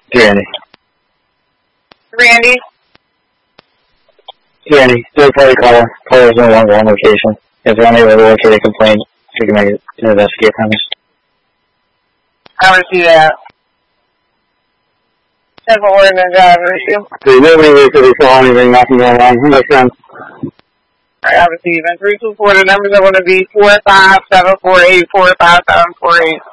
Randy. Randy? Randy, third-party caller. Caller is no longer on location. If they're unable to locate a complaint, you can make an investigate premise. I would see that. Simple ordinance driver issue. There's nobody here to recall anything, nothing going on. Makes sense. I have a Steven. 324, the numbers are going to be 45748 45748.